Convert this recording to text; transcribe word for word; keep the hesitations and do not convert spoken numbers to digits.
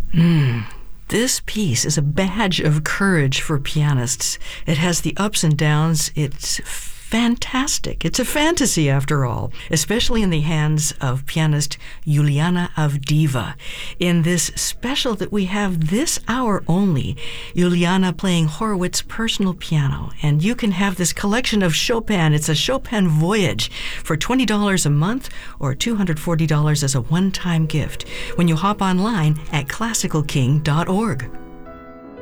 Mm. This piece is a badge of courage for pianists. It has the ups and downs. It's fantastic. It's a fantasy, after all, especially in the hands of pianist Juliana Avdiva. In this special that we have this hour only, Juliana playing Horowitz personal piano. And you can have this collection of Chopin. It's a Chopin Voyage for twenty dollars a month or two hundred forty dollars as a one-time gift when you hop online at classical king dot org.